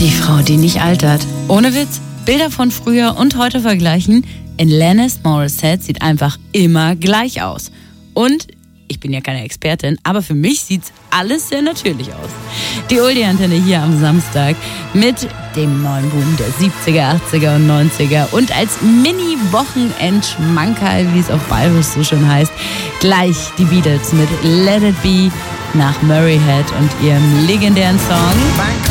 Die Frau, die nicht altert. Ohne Witz, Bilder von früher und heute vergleichen. Alanis Morissette sieht einfach immer gleich aus. Und ich bin ja keine Expertin, aber für mich sieht's alles sehr natürlich aus. Die Oldie-Antenne hier am Samstag mit dem neuen Boom der 70er, 80er und 90er und als Mini-Wochenend-Schmankerl, wie es auf Bayerisch so schön heißt, gleich die Beatles mit Let It Be nach Murray Head und ihrem legendären Song